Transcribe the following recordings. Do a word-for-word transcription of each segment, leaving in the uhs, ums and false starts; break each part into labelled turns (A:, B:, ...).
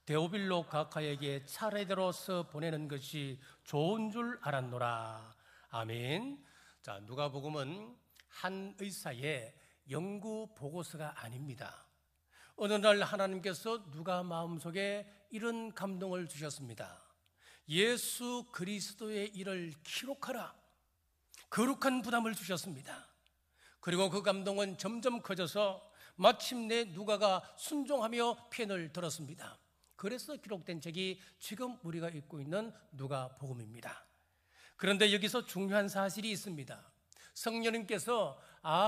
A: 데오빌로 각하에게 차례대로 써 보내는 것이 좋은 줄 알았노라. 아멘. 자, 누가복음은 한 의사의 연구 보고서가 아닙니다. 어느 날 하나님께서 누가 마음속에 이런 감동을 주셨습니다. 예수 그리스도의 일을 기록하라. 거룩한 부담을 주셨습니다. 그리고 그 감동은 점점 커져서 마침내 누가가 순종하며 편을 들었습니다. 그래서 기록된 책이 지금 우리가 읽고 있는 누가복음입니다. 그런데 여기서 중요한 사실이 있습니다. 성령님께서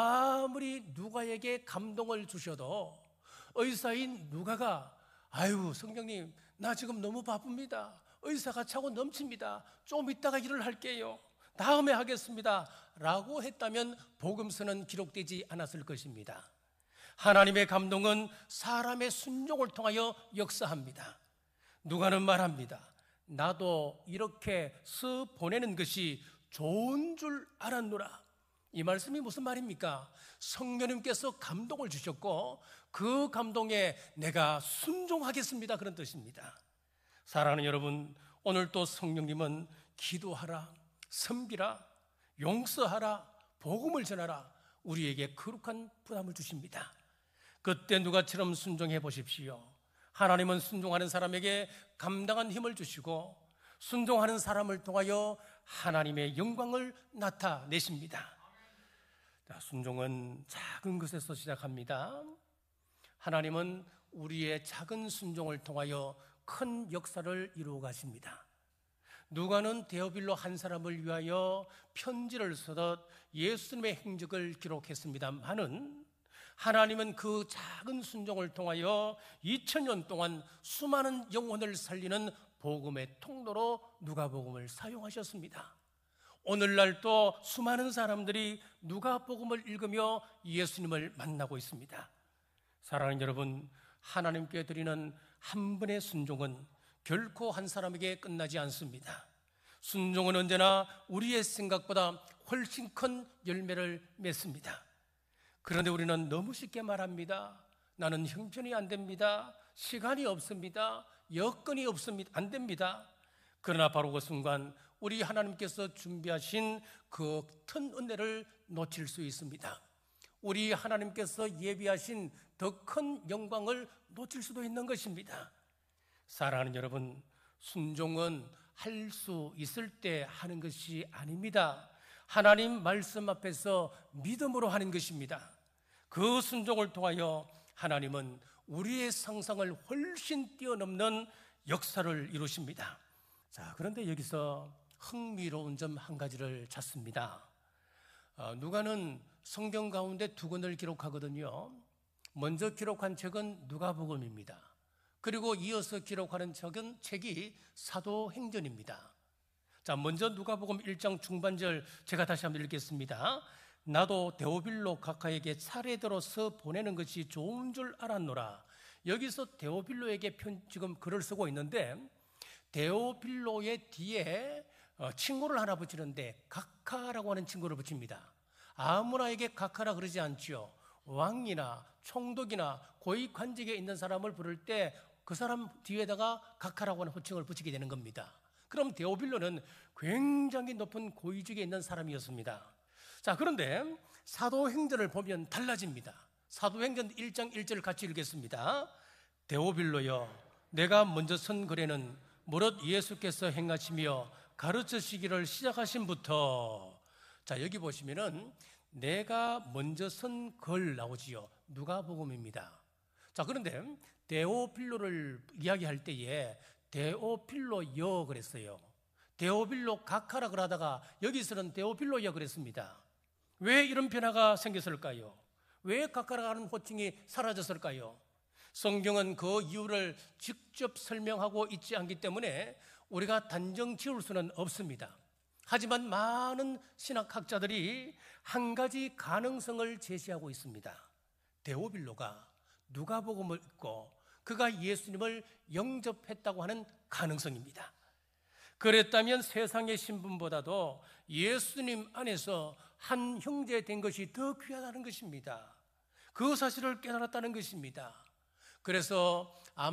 A: 아무리 누가에게 감동을 주셔도 의사인 누가가 아유 성령님 나 지금 너무 바쁩니다. 의사가 차고 넘칩니다. 좀 이따가 일을 할게요. 다음에 하겠습니다 라고 했다면 복음서는 기록되지 않았을 것입니다. 하나님의 감동은 사람의 순종을 통하여 역사합니다. 누가는 말합니다. 나도 이렇게 써 보내는 것이 좋은 줄 알았노라. 이 말씀이 무슨 말입니까? 성령님께서 감동을 주셨고 그 감동에 내가 순종하겠습니다 그런 뜻입니다. 사랑하는 여러분, 오늘 또 성령님은 기도하라, 섬기라, 용서하라, 복음을 전하라 우리에게 거룩한 부담을 주십니다. 그때 누가처럼 순종해 보십시오. 하나님은 순종하는 사람에게 감당한 힘을 주시고 순종하는 사람을 통하여 하나님의 영광을 나타내십니다. 자, 순종은 작은 것에서 시작합니다. 하나님은 우리의 작은 순종을 통하여 큰 역사를 이루어 가십니다. 누가는 데오빌로 한 사람을 위하여 편지를 쓰듯 예수님의 행적을 기록했습니다만은 하나님은 그 작은 순종을 통하여 이천 년 동안 수많은 영혼을 살리는 복음의 통로로 누가복음을 사용하셨습니다. 오늘날 또 수많은 사람들이 누가복음을 읽으며 예수님을 만나고 있습니다. 사랑하는 여러분, 하나님께 드리는 한 번의 순종은 결코 한 사람에게 끝나지 않습니다. 순종은 언제나 우리의 생각보다 훨씬 큰 열매를 맺습니다. 그런데 우리는 너무 쉽게 말합니다. 나는 형편이 안 됩니다. 시간이 없습니다. 여건이 없습니다. 안 됩니다. 그러나 바로 그 순간 우리 하나님께서 준비하신 그 큰 은혜를 놓칠 수 있습니다. 우리 하나님께서 예비하신 더 큰 영광을 놓칠 수도 있는 것입니다. 사랑하는 여러분, 순종은 할 수 있을 때 하는 것이 아닙니다. 하나님 말씀 앞에서 믿음으로 하는 것입니다. 그 순종을 통하여 하나님은 우리의 상상을 훨씬 뛰어넘는 역사를 이루십니다. 자, 그런데 여기서 흥미로운 점 한 가지를 찾습니다. 어, 누가는 성경 가운데 두 권을 기록하거든요. 먼저 기록한 책은 누가복음입니다. 그리고 이어서 기록하는 책은 책이 사도행전입니다. 자, 먼저 누가복음 일 장 중반절 제가 다시 한번 읽겠습니다. 나도 데오빌로 각하에게 차례대로 써 보내는 것이 좋은 줄 알았노라. 여기서 데오빌로에게 편, 지금 글을 쓰고 있는데 데오빌로의 뒤에 친구를 하나 붙이는데 각하라고 하는 친구를 붙입니다. 아무나에게 각하라 그러지 않지요. 왕이나 총독이나 고위 관직에 있는 사람을 부를 때 그 사람 뒤에다가 각하라고 하는 호칭을 붙이게 되는 겁니다. 그럼 데오빌로는 굉장히 높은 고위직에 있는 사람이었습니다. 자, 그런데 사도행전을 보면 달라집니다. 사도행전 일 장 일 절을 같이 읽겠습니다. 데오빌로여, 내가 먼저 선 글에는 무릇 예수께서 행하시며 가르치시기를 시작하신부터. 자, 여기 보시면은 내가 먼저 선 글 나오지요. 누가복음입니다. 자, 그런데 데오빌로를 이야기할 때에 데오빌로여 그랬어요. 데오빌로 각하라 그러다가 여기서는 데오빌로여 그랬습니다. 왜 이런 변화가 생겼을까요? 왜 각하라는 호칭이 사라졌을까요? 성경은 그 이유를 직접 설명하고 있지 않기 때문에 우리가 단정 지을 수는 없습니다. 하지만 많은 신학학자들이 한 가지 가능성을 제시하고 있습니다. 데오빌로가 누가복음을 읽고 그가 예수님을 영접했다고 하는 가능성입니다. 그랬다면 세상의 신분보다도 예수님 안에서 한 형제 된 것이 더 귀하다는 것입니다. 그 사실을 깨달았다는 것입니다. 그래서